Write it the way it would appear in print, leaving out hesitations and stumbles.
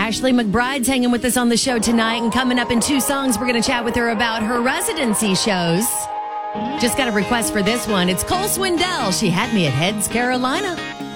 Ashley McBride's hanging with us on the show tonight, and coming up in 2 songs, we're going to chat with her about her residency shows. Just got a request for this one. It's Cole Swindell. She had me at Heads, Carolina.